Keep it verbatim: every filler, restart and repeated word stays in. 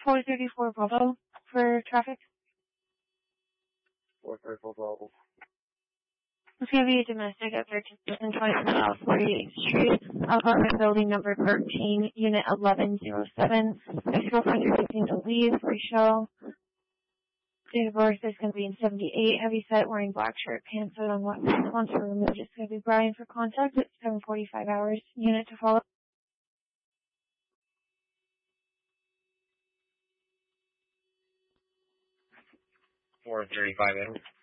four thirty-four Bravo for traffic. four thirty-four Bravo. It's going to be a domestic at thirteen twenty South forty-eighth Street, apartment building number thirteen, unit eleven oh seven. Ex-girlfriend you're looking to leave, Rachel. Date of birth is going to be in seventy-eight, heavy set, wearing black shirt, pants out on what wants to remove. It's going to be Brian for contact at seven forty-five hours. Unit to follow. four thirty-five